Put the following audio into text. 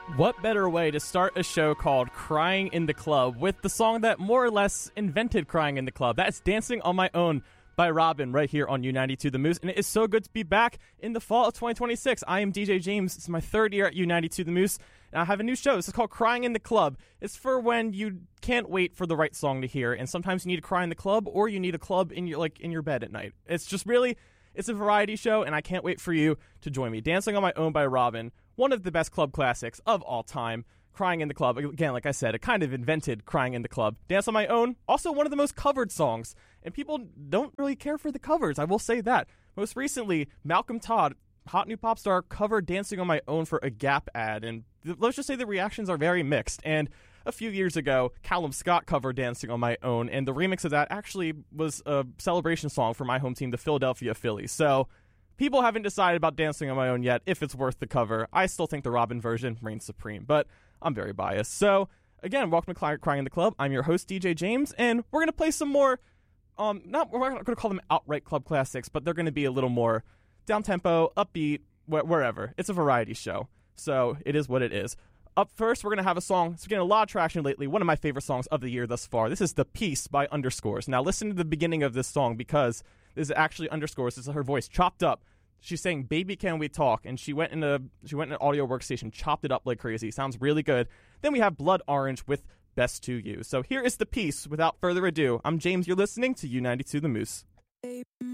What better way to start a show called Crying in the Club with the song that more or less invented Crying in the Club? That's Dancing on My Own by Robyn right here on U92 The Moose. And it is so good to be back in the fall of 2026. I am DJ James. It's my third year at U92 The Moose. And I have a new show. This is called Crying in the Club. It's for when you can't wait for the right song to hear. And sometimes you need to cry in the club, or you need a club in your bed at night. It's just really... It's a variety show, and I can't wait for you to join me. Dancing on My Own by Robyn, one of the best club classics of all time. Crying in the Club, again, like I said, it kind of invented Crying in the Club. Dance on My Own, also one of the most covered songs, and people don't really care for the covers, I will say that. Most recently, Malcolm Todd, hot new pop star, covered Dancing on My Own for a Gap ad, and let's just say the reactions are very mixed. And a few years ago, Callum Scott covered Dancing on My Own, and the remix of that actually was a celebration song for my home team, the Philadelphia Phillies. So people haven't decided about Dancing on My Own yet, if it's worth the cover. I still think the Robyn version reigns supreme, but I'm very biased. So again, welcome to Crying in the Club. I'm your host, DJ James, and we're going to play some more, we're not going to call them outright club classics, but they're going to be a little more down-tempo, upbeat, wherever. It's a variety show, so it is what it is. Up first, we're going to have a song that's getting a lot of traction lately, one of my favorite songs of the year thus far. This is The Peace by Underscores. Now, listen to the beginning of this song, because this is actually Underscores. This is her voice chopped up. She's saying, "Baby, can we talk?" And she went in an audio workstation, chopped it up like crazy. Sounds really good. Then we have Blood Orange with Best to You. So here is The Peace. Without further ado, I'm James. You're listening to U92 The Moose.